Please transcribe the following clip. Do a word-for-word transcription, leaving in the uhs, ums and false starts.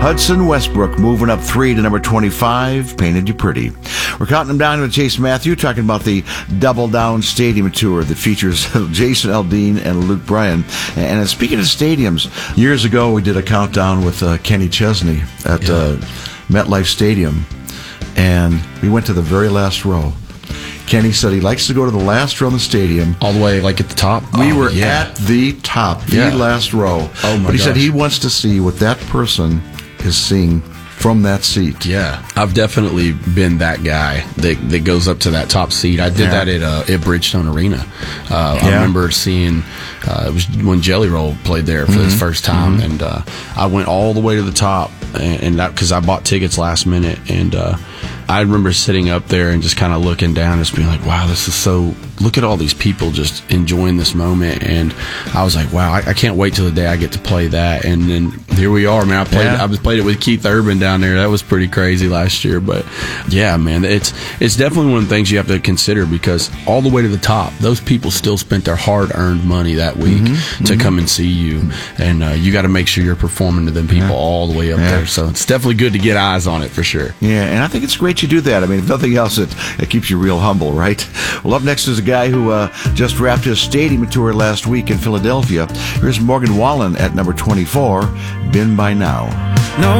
Hudson Westbrook moving up three to number twenty-five, Painted You Pretty. We're counting them down with Chase Matthew, talking about the Double Down Stadium Tour that features Jason Aldean and Luke Bryan. And speaking of stadiums, years ago we did a countdown with uh, Kenny Chesney at yeah. uh, MetLife Stadium, and we went to the very last row. Kenny said he likes to go to the last row in the stadium. All the way, like, at the top? We oh, were yeah. at the top, the yeah. last row. Oh, my But he gosh. said he wants to see what that person is seeing from that seat. Yeah, I've definitely been that guy that, that goes up to that top seat. I did Yeah. that at uh, at Bridgestone Arena. Uh, Yeah. I remember seeing uh, it was when Jelly Roll played there for Mm-hmm. his first time, Mm-hmm. and uh, I went all the way to the top, and, and that because I bought tickets last minute, and uh, I remember sitting up there and just kind of looking down, and just being like, "Wow, this is so." Look at all these people just enjoying this moment, and I was like, "Wow, I, I can't wait till the day I get to play that." And then here we are, man. I played, Yeah. I was played it with Keith Urban down there. That was pretty crazy last year, but yeah, man, it's it's definitely one of the things you have to consider, because all the way to the top, those people still spent their hard-earned money that week Mm-hmm. to Mm-hmm. come and see you, and uh, you got to make sure you're performing to them people Yeah. all the way up Yeah. there. So it's definitely good to get eyes on it for sure. Yeah, and I think it's great you do that. I mean, if nothing else, it, it keeps you real humble, right? Well, up next is a guy who uh, just wrapped his stadium tour last week in Philadelphia. Here's Morgan Wallen at number twenty-four, Been By Now.